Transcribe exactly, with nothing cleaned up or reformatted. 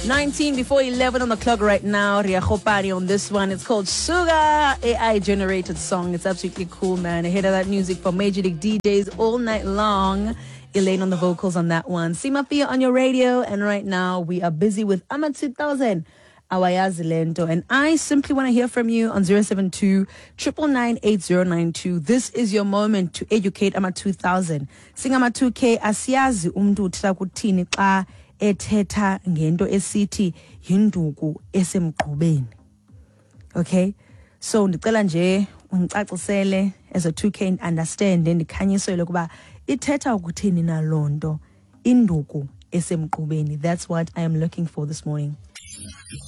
nineteen before eleven on the clock right now. Ria Khopani on this one. It's called Sugar, A I generated song. It's absolutely cool, man. Ahead of that music for Major League D Js all night long. Elaine on the vocals on that one. Simafia on your radio. And right now we are busy with Ama two thousand. Awayazi Lento. And I simply want to hear from you on zero seven two, nine nine nine, eight zero nine two. This is your moment to educate Ama two thousand. Sing Ama two K asiyazi umntu uthetha kuthini xa ethetha ngento esithi yinduku esemgqubeni. Okay? So ndicela nje ungicacisele as a two K understand ndikhanyisele ukuba ithetha ukuthini na lonto induku esemgqubeni. That's what I am looking for this morning.